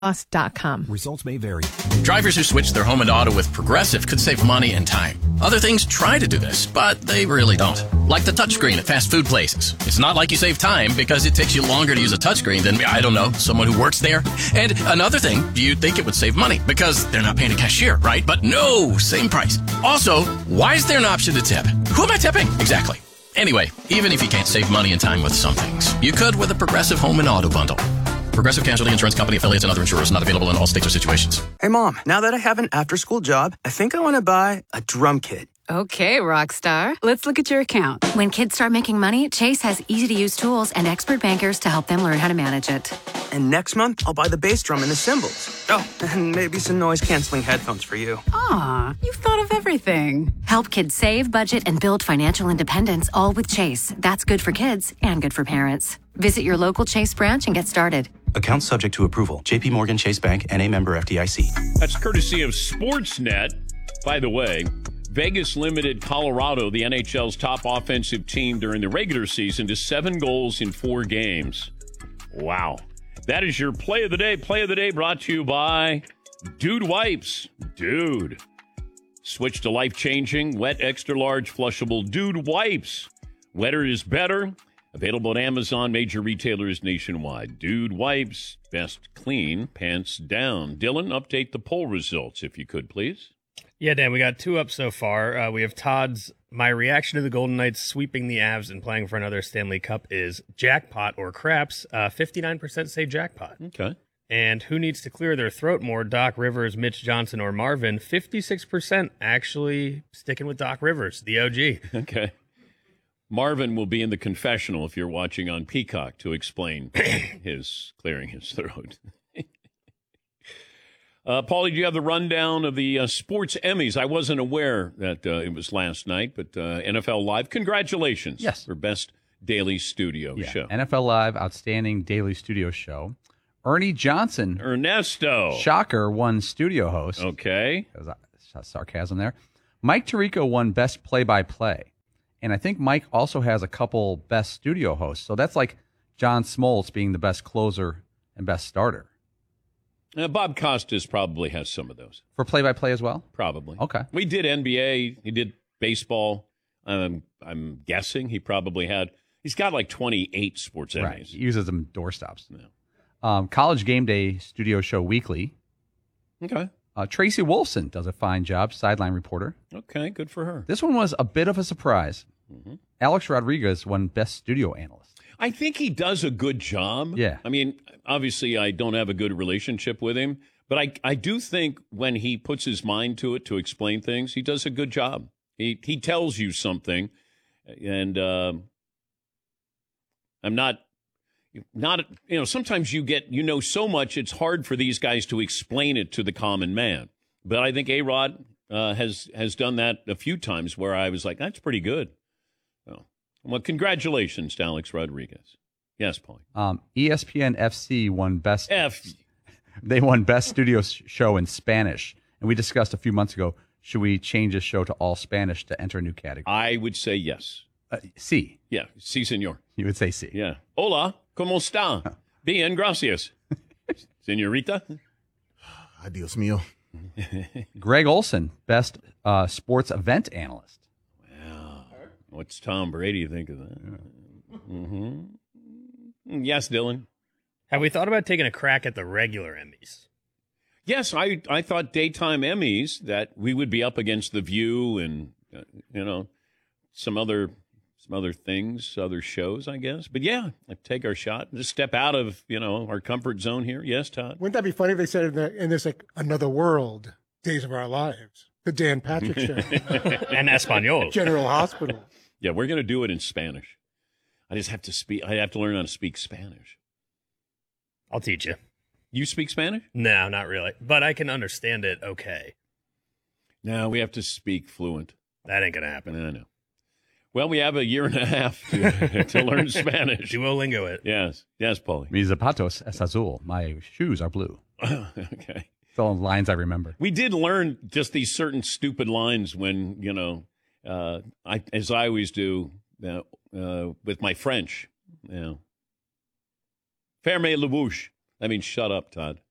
Loss.com. Results may vary. Drivers who switch their home and auto with Progressive could save money and time. Other things try to do this, but they really don't. Like the touchscreen at fast food places. It's not like you save time because it takes you longer to use a touchscreen than, I don't know, someone who works there. And another thing, you'd think it would save money because they're not paying a cashier, right? But no, same price. Also, why is there an option to tip? Who am I tipping? Exactly. Anyway, even if you can't save money and time with some things, you could with a Progressive home and auto bundle. Progressive Casualty Insurance Company affiliates and other insurers, not available in all states or situations. Hey, Mom, now that I have an after-school job, I think I want to buy a drum kit. Okay, Rockstar. Let's look at your account. When kids start making money, Chase has easy-to-use tools and expert bankers to help them learn how to manage it. And next month, I'll buy the bass drum and the cymbals. Oh, and maybe some noise-canceling headphones for you. Aw, you've thought of everything. Help kids save, budget, and build financial independence, all with Chase. That's good for kids and good for parents. Visit your local Chase branch and get started. Account subject to approval. J.P. Morgan Chase Bank, N.A. member FDIC. That's courtesy of Sportsnet. By the way, Vegas limited Colorado, the NHL's top offensive team during the regular season, to 7 goals in 4 games. Wow. That is your play of the day. Play of the day brought to you by Dude Wipes. Dude. Switch to life-changing, wet, extra-large, flushable Dude Wipes. Wetter is better. Available at Amazon, major retailers nationwide. Dude Wipes, best clean, pants down. Dylan, update the poll results, if you could, please. Yeah, Dan, we got 2 up so far. We have Todd's, my reaction to the Golden Knights sweeping the Avs and playing for another Stanley Cup is jackpot or craps. 59% say jackpot. Okay. And who needs to clear their throat more, Doc Rivers, Mitch Johnson, or Marvin? 56% actually sticking with Doc Rivers, the OG. Okay. Marvin will be in the confessional if you're watching on Peacock to explain his clearing his throat. Paulie, do you have the rundown of the sports Emmys? I wasn't aware that it was last night, but NFL Live, congratulations. Yes. For Best Daily Studio Show. NFL Live, Outstanding Daily Studio Show. Ernie Johnson. Ernesto. Shocker won Studio Host. Okay. There was sarcasm there. Mike Tirico won Best Play-by-Play. And I think Mike also has a couple Best Studio Hosts. So that's like John Smoltz being the best closer and best starter. Bob Costas probably has some of those. For play-by-play as well? Probably. Okay. We did NBA. He did baseball. I'm guessing he probably had. He's got like 28 sports Emmys. Right. He uses them doorstops. Yeah. College Game Day Studio Show Weekly. Okay. Tracy Wolfson does a fine job, sideline reporter. Okay, good for her. This one was a bit of a surprise. Mm-hmm. Alex Rodriguez won Best Studio Analyst. I think he does a good job. Yeah. I mean, obviously, I don't have a good relationship with him, but I do think when he puts his mind to it to explain things, he does a good job. He tells you something, and I'm not, sometimes you get, so much, it's hard for these guys to explain it to the common man. But I think A-Rod has done that a few times where I was like, that's pretty good. Well, congratulations to Alex Rodriguez. Yes, Paul. ESPN FC won Best. They won Best Studio Show in Spanish. And we discussed a few months ago, should we change this show to all Spanish to enter a new category? I would say yes. Sí. Yeah, sí, señor. You would say sí. Yeah. Hola, ¿cómo está? Bien, gracias. Señorita? Adios mío. Greg Olson, Best Sports Event Analyst. Wow. What's Tom Brady think of that? Mm-hmm. Yes, Dylan. Have we thought about taking a crack at the regular Emmys? Yes, I thought daytime Emmys that we would be up against The View and some other things, other shows, I guess. But yeah, I'd take our shot and just step out of our comfort zone here. Yes, Todd. Wouldn't that be funny if they said in this like Another World, Days of Our Lives, the Dan Patrick Show, and Espanol, General Hospital. Yeah, we're going to do it in Spanish. I just have to speak. I have to learn how to speak Spanish. I'll teach you. You speak Spanish? No, not really. But I can understand it okay. No, we have to speak fluent. That ain't going to happen. I know. Well, we have a year and a half to learn Spanish. Duolingo it. Yes. Yes, Paulie. Mi zapatos es azul. My shoes are blue. Okay. It's all lines I remember. We did learn just these certain stupid lines when, as I always do with my French. Fermez la bouche. That means shut up, Todd.